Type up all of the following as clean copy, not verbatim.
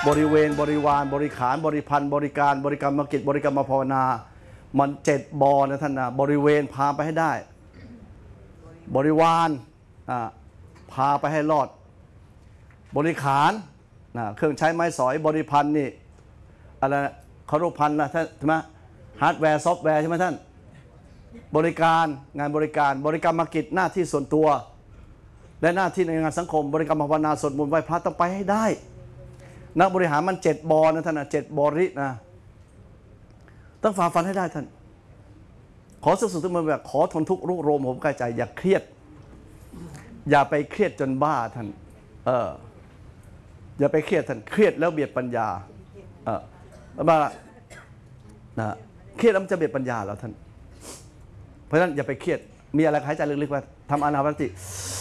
บริเวณบริวารบริขารบริพันธ์บริการบริกรรมกิจบริกรรมภาวนามัน7 บอนะท่านนะบริเวณพาไปให้ได้บริวารพาไปให้รอดบริขารเครื่องใช้ไม้สอยบริพันธ์นี่อะไรคารุพันธ์นะท่านใช่ไหมฮาร์ดแวร์ซอฟต์แวร์ใช่ไหมท่านบริการงานบริการบริกรรมกิจหน้าที่ส่วนตัวและหน้าที่ในงานสังคมบริกรรมภาวนาสวดมนต์ไหว้พระต้องไปให้ได้นักบริหารมัน7 บอนะท่านนะ7 บรินะต้องฝ่าฟันให้ได้ท่านขอสุดๆมันแบบขอทนทุกข์รุกโรมผมกายใจอย่าเครียดอย่าไปเครียดจนบ้าท่านอย่าไปเครียดท่านเครียดแล้วเบียดปัญญามาเครียดแล้วมันจะเบียดปัญญาแล้วท่านเพราะฉะนั้นอย่าไปเครียดมีอะไรหายใจลึกๆว่าทำอานาปานสติ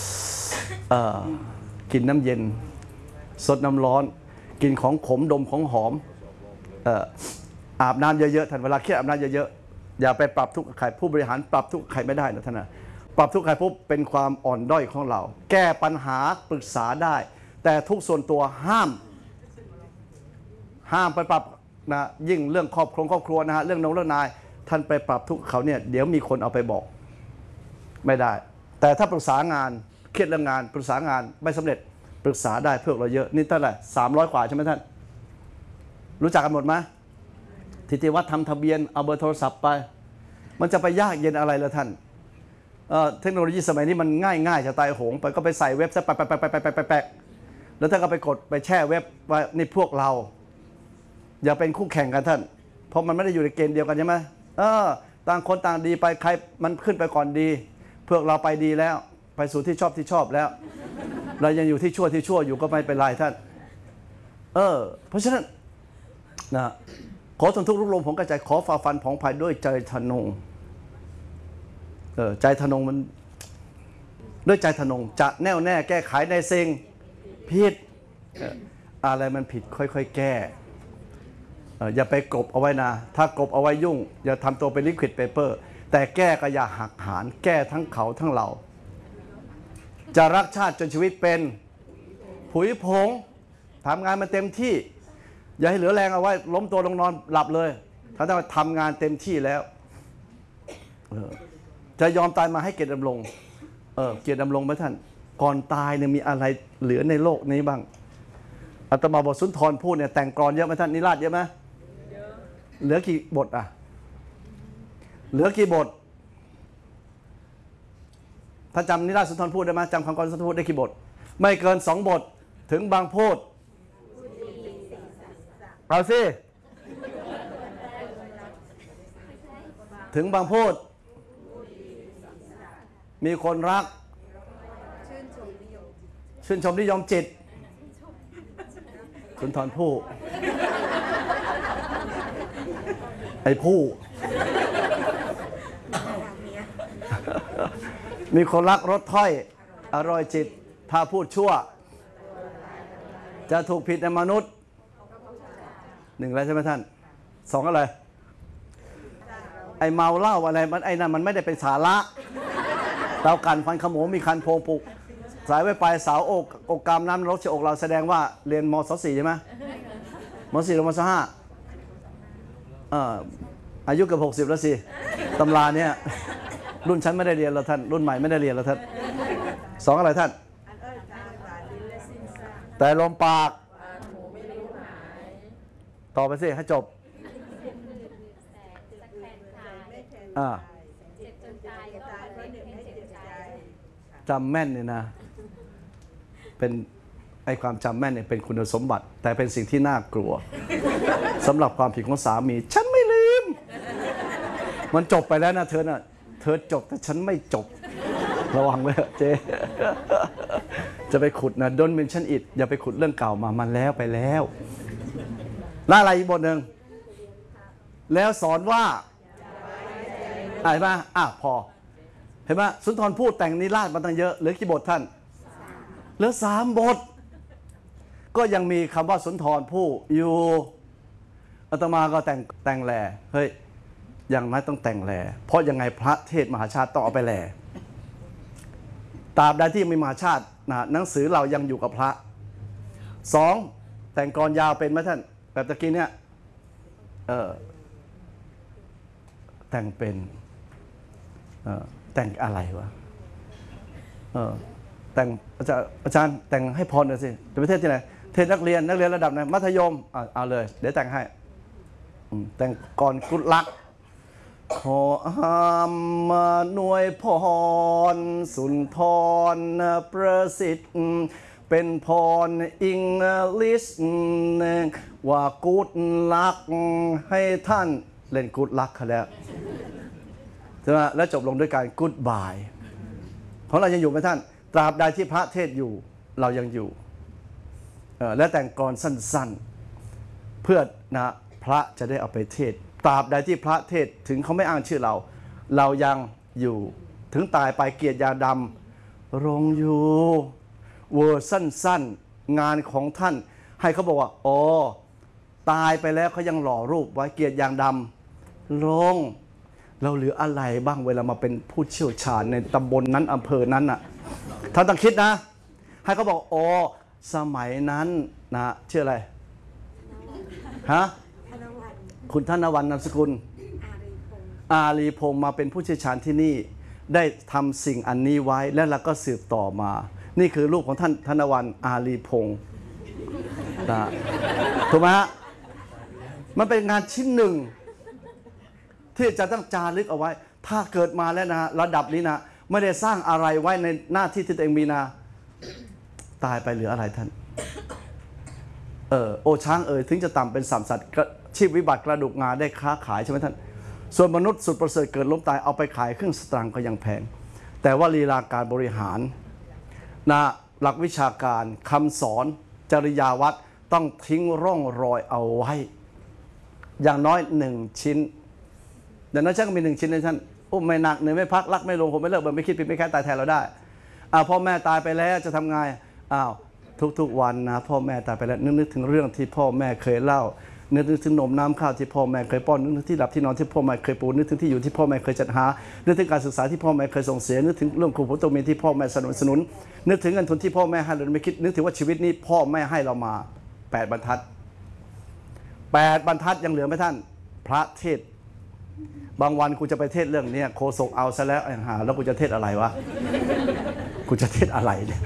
กินน้ำเย็นสดน้ำร้อนกินของขมดมของหอมอาบน้ำเยอะๆท่านเวลาเครียดอาบน้ำเยอะๆอย่าไปปรับทุกข์ใครผู้บริหารปรับทุกข์ใครไม่ได้นะท่านนะปรับทุกข์ใครปุ๊บเป็นความอ่อนด้อยของเราแก้ปัญหาปรึกษาได้แต่ทุกส่วนตัวห้ามไปปรับนะยิ่งเรื่องครอบครัวนะฮะเรื่องนายท่านไปปรับทุกข์เขาเนี่ยเดี๋ยวมีคนเอาไปบอกไม่ได้แต่ถ้าปรึกษางานเครียดเรื่องงานปรึกษางานไม่สำเร็จปรึกษาได้เพื่อเราเยอะนี่เท่าไหร่300 กว่าใช่ไหมท่านรู้จักกันหมดไหมทิวัฒน์ทำทะเบียนเอาเบอร์โทรศัพท์ไปมันจะไปยากเย็นอะไรล่ะท่านเทคโนโลยีสมัยนี้มันง่ายจะตายโหงไปก็ไปใส่เว็บซะแปะแล้วท่านก็ไปกดไปแช่เว็บว่านี่พวกเราอย่าเป็นคู่แข่งกันท่านเพราะมันไม่ได้อยู่ในเกณฑ์เดียวกันใช่ไหมต่างคนต่างดีไปใครมันขึ้นไปก่อนดีพวกเราไปดีแล้วไปสู่ที่ชอบแล้วเรายังอยู่ที่ชั่วอยู่ก็ไม่เป็นไรท่านเพราะฉะนั้นนะขอทนทุกข์รุกโรมผมกระจายขอฝ่าฟันผ่องภัยด้วยใจทะนงใจทะนงมันด้วยใจทะนงจะแน่วแน่แก้ไขในสิ่งผิดอะไรมันผิดค่อยๆแก้อย่าไปกลบเอาไว้นะถ้ากลบเอาไว้ยุ่งอย่าทำตัวเป็นลิควิดเปเปอร์แต่แก้ก็อย่าหักหานแก้ทั้งเขาทั้งเราจะรักชาติจนชีวิตเป็นผุยผงทำงานมันเต็มที่อย่าให้เหลือแรงเอาไว้ล้มตัวลงนอนหลับเลยถ้าทำงานเต็มที่แล้วจะยอมตายมาให้เกียรติดำรงเกียรติดำรงไหมท่านก่อนตายเนี่ยมีอะไรเหลือในโลกนี้บ้างอาตมาบทสุนทรพูดเนี่ยแต่งกลอนเยอะไหมท่านนิราศเยอะไหมเหลือกี่บทเหลือกี่บทถ้าจำนิราศสุนทรพูดได้ไหมจำคำกลอนสุนทรพูดได้กี่บทไม่เกิน2 บทถึงบางโพธิ์เอาสิถึงบางโพธิ์มีคนรักชื่นชมนิยมจิตสุนทรภู่ไอ้ผู้มีคนรักรสถ้อยอร่อยจิตถ้าพูดชั่วจะถูกผิดในมนุษย์1แล้วใช่ไหมท่าน2อะไรไอ้เมาเหล้าอะไรมันไอ้นั่นมันไม่ได้เป็นสาระเตากันฟันขโมงมีคันโพงปุกสายไว้ปลายสาวอกกามน้ำรถเฉียอกเราแสดงว่าเรียนมศ.4ใช่ไหมมศ.4 หรือมศ.5อายุเกือบ60แล้วสิตำราเนี่ยรุ่นฉันไม่ได้เรียนแล้วท่านรุ่นใหม่ไม่ได้เรียนแล้วท่าน2อะไรท่านแต่ลมปากต่อไปสิให้จบจำแม่นเนี่ยนะเป็นไอ้ความจำแม่นเนี่ยเป็นคุณสมบัติแต่เป็นสิ่งที่น่ากลัวสำหรับความผิดของสามีฉันไม่ลืมมันจบไปแล้วนะเธอน่ะเธอจบแต่ฉันไม่จบระวังไว้เจ๊จะไปขุดนะ Don't mention it อย่าไปขุดเรื่องเก่ามามันแล้วไปแล้วแล้วอะไรอีกบทหนึ่งแล้วสอนว่าอะไรบ้างพอเห็นไหมสุนทรภู่แต่งนิราศมาตั้งเยอะเหลือกี่บทท่านเหลือ3 บทก็ยังมีคำว่าสุนทรภู่อยู่อาตมาก็แต่งแหล่เฮ้ยอย่างนั้นต้องแต่งแหล่เพราะยังไงพระเทศมหาชาติต้องเอาไปแหล่ตราบใดที่มีมหาชาติหนังสือเรายังอยู่กับพระ2 แต่งกลอนยาวเป็นไหมท่านแบบตะกี้เนี่ยแต่งเป็นแต่งอะไรวะแต่งอาจารย์แต่งให้พรหน่อยสิจะไปเทศที่ไหนเทศนักเรียนระดับไหนมัธยมเอาเลยเดี๋ยวแต่งให้แต่งก่อนกุลักขอมาหน่วยพรสุนทรประสิทธิ์เป็นพรอิงลิสว่ากุดลักให้ท่านเล่นกุดลักเขาแล้วใช่ไหมแล้วจบลงด้วยการกุดบายเพราะเรายังอยู่ไหมท่านตราบใดที่พระเทศอยู่เรายังอยู่และแต่งกรสั้นๆเพื่อนะพระจะได้เอาไปเทศตราบใดที่พระเทศถึงเขาไม่อ้างชื่อเรายังอยู่ถึงตายไปเกียรติยาดำรงอยู่เวอร์สั้นๆงานของท่านให้เขาบอกว่าอ๋อตายไปแล้วเขายังหล่อรูปไว้เกียรติยางดำลงเราเหลืออะไรบ้างเวลามาเป็นผู้เชี่ยวชาญในตำบลนั้นอำเภอนั้นน่ะท่านต้องคิดนะให้เขาบอกอ๋อสมัยนั้นนะชื่ออะไรฮะคุณธนวรรณนามสกุลอารีพงศ์มาเป็นผู้เชี่ยวชาญที่นี่ได้ทำสิ่งอันนี้ไว้และเราก็สืบต่อมานี่คือรูปของท่านธนวรรณอารีพงศ์นะถูกไหมฮะมันเป็นงานชิ้นหนึ่งที่จะต้องจารึกเอาไว้ถ้าเกิดมาแล้วนะระดับนี้นะไม่ได้สร้างอะไรไว้ในหน้าที่ที่ตัวเองมีนะตายไปเหลืออะไรท่านโอช้างถึงจะต่ำเป็นสัตว์ชีพวิบัติกระดูกงาได้ค้าขายใช่ไหมท่านส่วนมนุษย์สุดประเสริฐเกิดล้มตายเอาไปขายเครื่องสตางค์ก็ยังแพงแต่ว่าลีลาการบริหารนะหลักวิชาการคำสอนจริยาวัดต้องทิ้งร่องรอยเอาไว้อย่างน้อย1 ชิ้นดังนั้นฉันก็มี1 ชิ้นในท่านไม่หนักเหนื่อยไม่พักรักไม่ลงผมไม่เลิกไม่คิดผิดไม่แค้นตายแทนเราได้พ่อแม่ตายไปแล้วจะทำไงทุกวันนะพ่อแม่ตายไปแล้วนึกถึงเรื่องที่พ่อแม่เคยเล่านึกถึงนมน้ำข้าวที่พ่อแม่เคยป้อนนึกถึงที่หลับที่นอนที่พ่อแม่เคยปูนึกถึงที่อยู่ที่พ่อแม่เคยจัดหานึกถึงการศึกษาที่พ่อแม่เคยส่งเสียนึกถึงเรื่องครูผู้ตัวเมียที่พ่อแม่สนับสนุนนึกถึงเงินทุนที่พ่อแม่ให้เราไม่คิดนึกถึงว่าชีวิตนี้พ่อแม่ให้เรามา8 บรรทัดยังเหลือไหมท่านพระเทศบางวันกูจะไปเทศเรื่องนี้โคศกเอาซะแล้วแล้วกูจะเทศอะไรวะกูจะเทศอะไรเนี่ย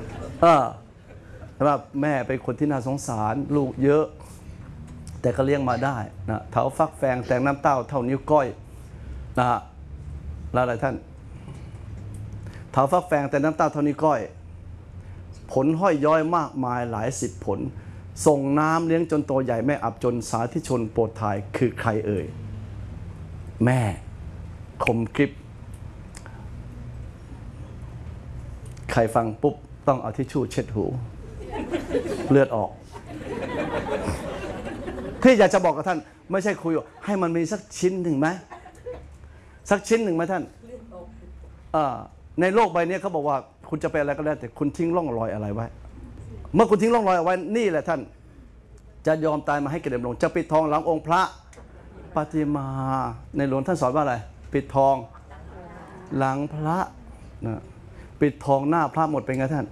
แต่ว่าแม่เป็นคนที่น่าสงสารลูกเยอะแต่ก็เลี้ยงมาได้นะเถาฟักแฟงแต่งน้ำเต้าเท่านิ้วก้อยนะแล้วอะไรท่านเถาฟักแฟงแต่น้ำเต้าเท่านิ้วก้อยผลห้อยย้อยมากมายหลาย10 ผลส่งน้ำเลี้ยงจนโตใหญ่แม่อับจนสาธิชนโปรดทายคือใครเอ่ยแม่คมกริบใครฟังปุ๊บต้องเอาทิชชู่เช็ดหูเลือดออกที่อยากจะบอกกับท่านไม่ใช่คุยให้มันมีสักชิ้นหนึ่งไหมสักชิ้นหนึ่งไหมท่านในโลกใบนี้เขาบอกว่าคุณจะเป็นอะไรก็แล้วแต่คุณทิ้งร่องรอยอะไรไว้เมื่อคุณทิ้งร่องรอยเอาไว้นี่แหละท่านจะยอมตายมาให้เกลิมลงจะปิดทองหลังองค์พระปฏิมาในหลวงท่านสอนว่าอะไรปิดทองหลังพระนะปิดทองหน้าพระหมดเป็นไงท่าน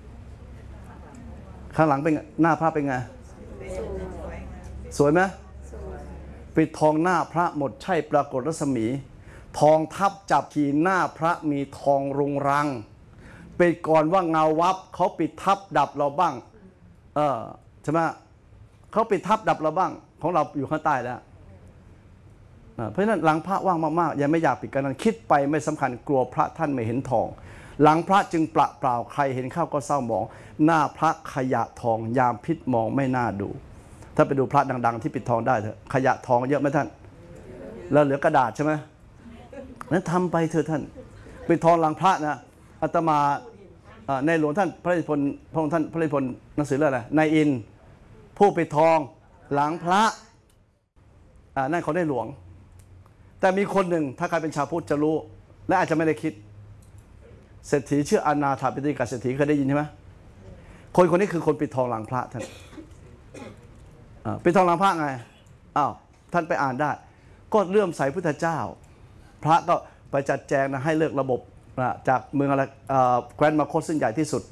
ข้างหลังเป็นหน้าพระเป็นไงสวยไหมปิดทองหน้าพระหมดใช่ปรากฏรัศมีทองทับจับขีหน้าพระมีทองรุงรังปิดก่อนว่าเงาวับเขาปิดทับดับเราบ้างใช่ไหมเขาปิดทับดับเราบ้างของเราอยู่ข้างใต้แล้วเพราะฉะนั้นหลังพระว่างมากๆอย่าไม่อยากปิดกันนั้นคิดไปไม่สำคัญกลัวพระท่านไม่เห็นทองหลังพระจึงเปล่าใครเห็นเข้าก็เศร้าหมองหน้าพระขยะทองยามพิษมองไม่น่าดูถ้าไปดูพระดังๆที่ปิดทองได้เถอะขยะทองเยอะไหมท่านแล้วเหลือกระดาษใช่ไหมนั้นทำไปเถอะท่านปิดทองหลังพระนะอาตมาในหลวงท่านพระราชพลพระองค์ท่านพระราชพลหนังสือเรื่องอะไรนายอินผู้ปิดทองหลังพระนั่นเขาได้หลวงแต่มีคนหนึ่งถ้าใครเป็นชาวพุทธจะรู้และอาจจะไม่ได้คิดเศรษฐีชื่ออนาถาปิฎกเศรษฐีเคยได้ยินใช่ไหมคนนี้คือคนปิดทองหลังพระท่านปิดทองหลังพระไงท่านไปอ่านได้ก็เลื่อมใสพุทธเจ้าพระก็ไปจัดแจงนะให้เลิกระบบจากเมืองอะไรแคว้นมาคตซึ่งใหญ่ที่สุด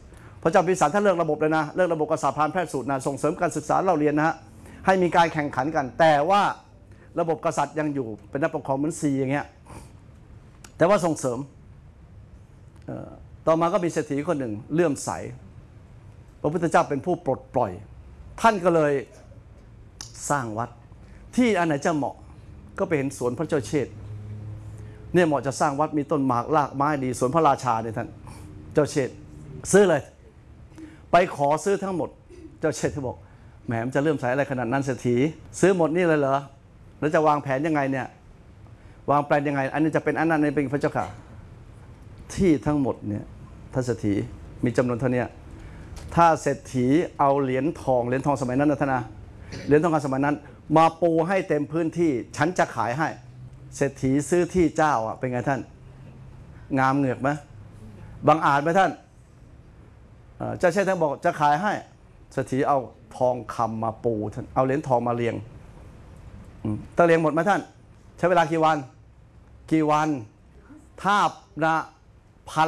พระเจ้าพิสารท่านเลิกระบบเลยนะเลิกระบบกษัตริย์พราหมณ์แพทย์สูตรนะส่งเสริมการศึกษาเราเรียนนะฮะให้มีการแข่งขันกัน แต่ว่าระบบกษัตริย์ยังอยู่เป็นนักปกครองเหมือนซีอย่างเงี้ยแต่ว่าส่งเสริมต่อมาก็มีเศรษฐีคนหนึ่งเลื่อมใสพระพุทธเจ้าเป็นผู้ปลดปล่อยท่านก็เลยสร้างวัดที่อันไหนจะเหมาะก็ไปเห็นสวนพระเจ้าเชษฐ์เนี่ยเหมาะจะสร้างวัดมีต้นหมากรากไม้ดีสวนพระราชาเนี่ยท่านเจ้าเชษฐ์ซื้อเลยไปขอซื้อทั้งหมดเจ้าเชษฐ์บอกแหมมันจะเลื่อมใสอะไรขนาดนั้นเศรษฐีซื้อหมดนี่เลยเหรอแล้วจะวางแผนยังไงเนี่ยวางแผนยังไงอันนี้จะเป็นอันนั้นในเป็นพระเจ้าค่ะที่ทั้งหมดเนี่ยท่านเศรษฐีมีจำนวนเท่านี้ถ้าเศรษฐีเอาเหรียญทองสมัยนั้นนะท่านนะเหรียญทองสมัยนั้นมาปูให้เต็มพื้นที่ฉันจะขายให้เศรษฐีซื้อที่เจ้าอ่ะเป็นไงท่านงามเหงือกไหมบังอาจไหมท่านเจ้าเชษฐ์ท่านบอกจะขายให้เศรษฐีเอาทองคำมาปูท่านเอาเหรียญทองมาเรียงต้องเรียงหมดไหมท่านใช้เวลากี่วันถ้านะ